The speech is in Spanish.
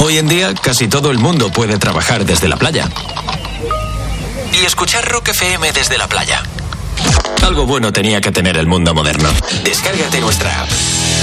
Hoy en día, casi todo el mundo puede trabajar desde la playa. Y escuchar Rock FM desde la playa. Algo bueno tenía que tener el mundo moderno. Descárgate nuestra app.